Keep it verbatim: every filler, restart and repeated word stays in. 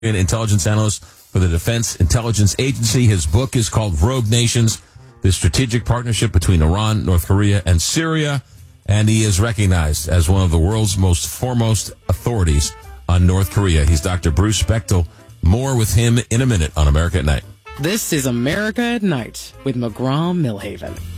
an intelligence analyst for the Defense Intelligence Agency. His book is called Rogue Nations, the strategic partnership between Iran, North Korea, and Syria. And he is recognized as one of the world's most foremost authorities on North Korea. He's Doctor Bruce Bechtel. More with him in a minute on America at Night. This is America at Night with McGraw Millhaven.